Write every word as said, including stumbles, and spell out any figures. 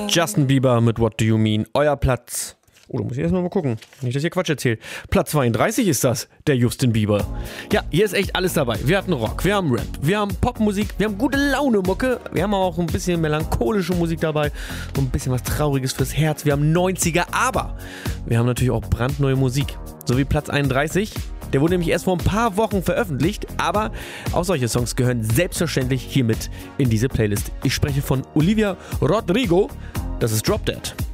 Justin Bieber mit What Do You Mean? Euer Platz. Oh, da muss ich erstmal mal gucken. Nicht, dass ich hier Quatsch erzähle. Platz zweiunddreißig ist das, der Justin Bieber. Ja, hier ist echt alles dabei. Wir hatten Rock, wir haben Rap, wir haben Popmusik, wir haben gute Laune-Mucke, wir haben auch ein bisschen melancholische Musik dabei, ein bisschen was Trauriges fürs Herz. Wir haben neunziger, aber wir haben natürlich auch brandneue Musik. So wie Platz einunddreißig. Der wurde nämlich erst vor ein paar Wochen veröffentlicht, aber auch solche Songs gehören selbstverständlich hiermit in diese Playlist. Ich spreche von Olivia Rodrigo. Das ist Drop Dead.